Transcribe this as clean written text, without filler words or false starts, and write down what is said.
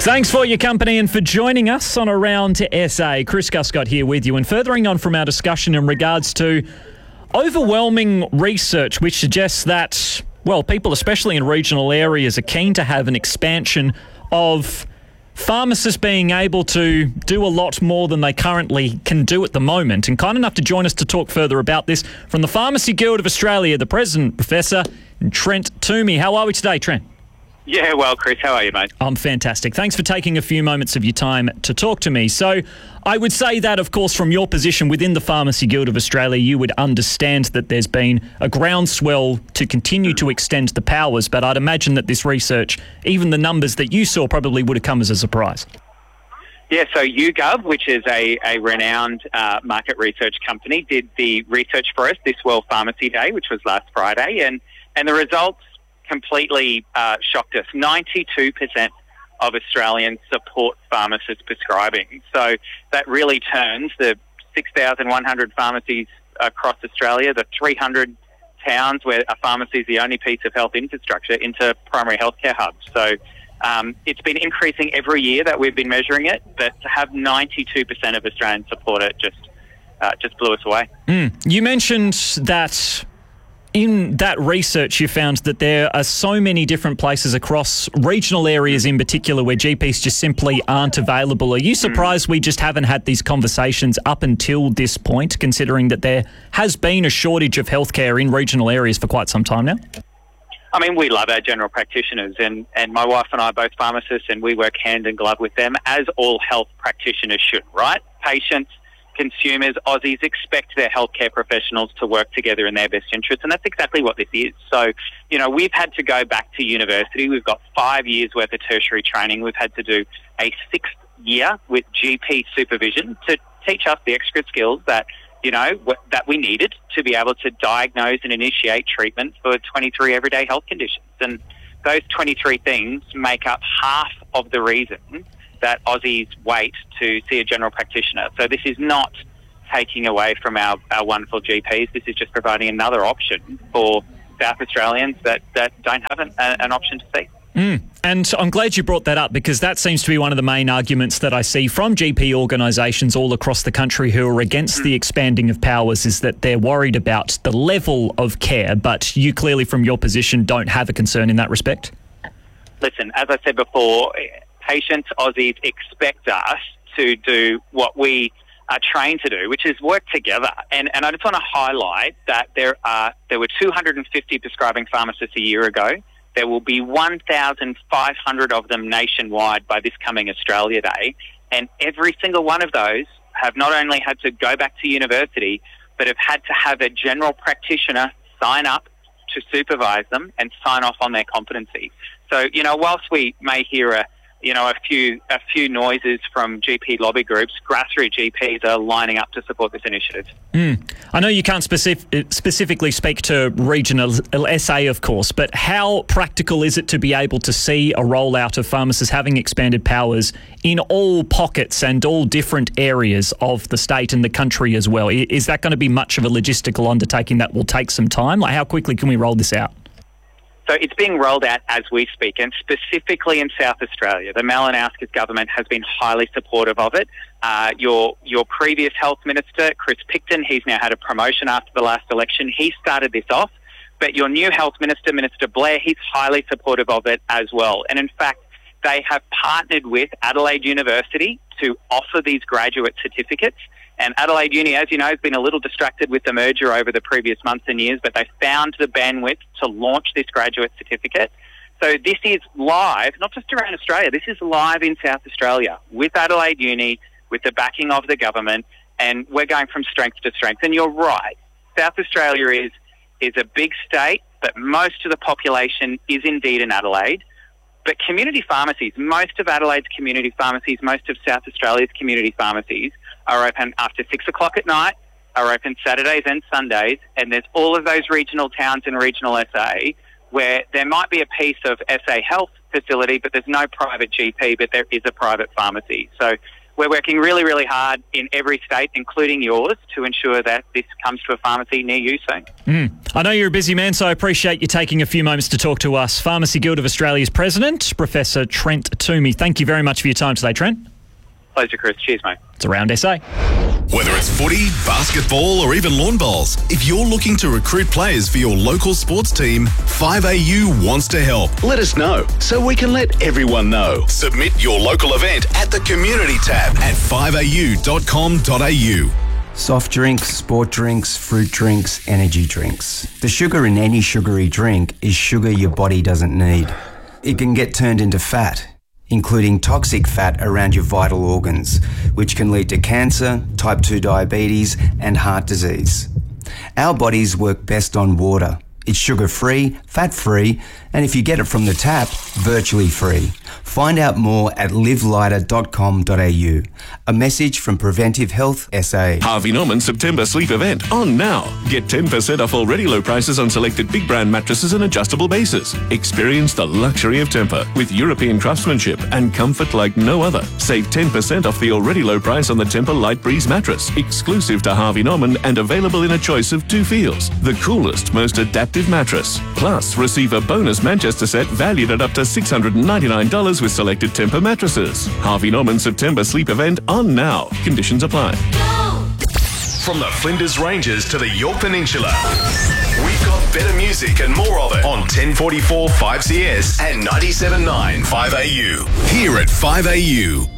Thanks for your company and for joining us on Around to SA. Chris Guscott here with you, and furthering on from our discussion in regards to overwhelming research which suggests that, well, people, especially in regional areas, are keen to have an expansion of pharmacists being able to do a lot more than they currently can do at the moment. And kind enough to join us to talk further about this from the Pharmacy Guild of Australia, the President, Professor Trent Toomey. How are we today, Trent? Yeah, well, Chris, how are you, mate? I'm fantastic. Thanks for taking a few moments of your time to talk to me. So I would say that, of course, from your position within the Pharmacy Guild of Australia, you would understand that there's been a groundswell to continue to extend the powers, but I'd imagine that this research, even the numbers that you saw, probably would have come as a surprise. Yeah, so YouGov, which is a renowned market research company, did the research for us this World Pharmacy Day, which was last Friday, and the results completely shocked us. 92% of Australians support pharmacists prescribing. So that really turns the 6,100 pharmacies across Australia, the 300 towns where a pharmacy is the only piece of health infrastructure, into primary healthcare hubs. So it's been increasing every year that we've been measuring it, but to have 92% of Australians support it just blew us away. You mentioned that in that research, you found that there are so many different places across regional areas in particular where GPs just simply aren't available. Are you surprised we just haven't had these conversations up until this point, considering that there has been a shortage of healthcare in regional areas for quite some time now? I mean, we love our general practitioners, and my wife and I are both pharmacists, and we work hand in glove with them, as all health practitioners should, right? Patients, consumers, Aussies expect their healthcare professionals to work together in their best interests, and that's exactly what this is. So, we've had to go back to university. We've got 5 years worth of tertiary training. We've had to do a 6th year with GP supervision to teach us the extra skills that, that we needed to be able to diagnose and initiate treatment for 23 everyday health conditions. And those 23 things make up half of the reason that Aussies wait to see a general practitioner. So this is not taking away from our wonderful GPs. This is just providing another option for South Australians that don't have an option to see. And I'm glad you brought that up, because that seems to be one of the main arguments that I see from GP organisations all across the country who are against the expanding of powers, is that they're worried about the level of care. But you clearly, from your position, don't have a concern in that respect? Listen, as I said before, patients, Aussies, expect us to do what we are trained to do, which is work together. And I just want to highlight that there were 250 prescribing pharmacists a year ago. There will be 1,500 of them nationwide by this coming Australia Day. And every single one of those have not only had to go back to university, but have had to have a general practitioner sign up to supervise them and sign off on their competency. So, whilst we may hear a few noises from GP lobby groups, grassroots GPs are lining up to support this initiative. I know you can't specifically speak to regional SA, of course, but how practical is it to be able to see a rollout of pharmacists having expanded powers in all pockets and all different areas of the state and the country as well? Is that going to be much of a logistical undertaking that will take some time? Like, how quickly can we roll this out? So it's being rolled out as we speak, and specifically in South Australia. The Malinowskis government has been highly supportive of it. Your previous health minister, Chris Picton, he's now had a promotion after the last election. He started this off. But your new health minister, Minister Blair, he's highly supportive of it as well. And in fact, they have partnered with Adelaide University to offer these graduate certificates. And Adelaide Uni, as you know, has been a little distracted with the merger over the previous months and years, but they found the bandwidth to launch this graduate certificate. So this is live, not just around Australia, this is live in South Australia with Adelaide Uni, with the backing of the government, and we're going from strength to strength. And you're right, South Australia is a big state, but most of the population is indeed in Adelaide. But community pharmacies, most of Adelaide's community pharmacies, most of South Australia's community pharmacies are open after 6 o'clock at night, are open Saturdays and Sundays, and there's all of those regional towns in regional SA where there might be a piece of SA Health facility, but there's no private GP, but there is a private pharmacy. So we're working really, really hard in every state, including yours, to ensure that this comes to a pharmacy near you soon. I know you're a busy man, so I appreciate you taking a few moments to talk to us. Pharmacy Guild of Australia's President, Professor Trent Toomey. Thank you very much for your time today, Trent. Pleasure, Chris. Cheers, mate. It's Around SA. Whether it's footy, basketball or even lawn bowls, if you're looking to recruit players for your local sports team, 5AU wants to help. Let us know so we can let everyone know. Submit your local event at the Community tab at 5au.com.au. Soft drinks, sport drinks, fruit drinks, energy drinks. The sugar in any sugary drink is sugar your body doesn't need. It can get turned into fat, including toxic fat around your vital organs, which can lead to cancer, type 2 diabetes, and heart disease. Our bodies work best on water. It's sugar-free, fat-free, and if you get it from the tap, virtually free. Find out more at livelighter.com.au. A message from Preventive Health SA. Harvey Norman September sleep event on now. Get 10% off already low prices on selected big brand mattresses and adjustable bases. Experience the luxury of Tempur with European craftsmanship and comfort like no other. Save 10% off the already low price on the Tempur Light Breeze mattress, exclusive to Harvey Norman and available in a choice of 2 feels. The coolest, most adaptive mattress. Plus, receive a bonus Manchester set valued at up to $699 with selected Tempur mattresses. Harvey Norman September sleep event on now. Conditions apply. From the Flinders Ranges to the Yorke Peninsula, we've got better music and more of it on 1044 5CS and 97.9 5AU. Here at 5AU.